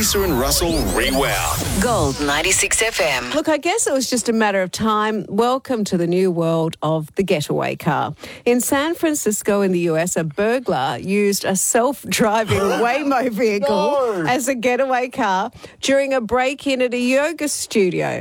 Lisa and Russell Rewound. Gold 96 FM. Look, I guess it was just a matter of time. Welcome to the new world of the getaway car. In San Francisco in the US, a burglar used a self-driving Waymo vehicle as a getaway car during a break-in at a yoga studio.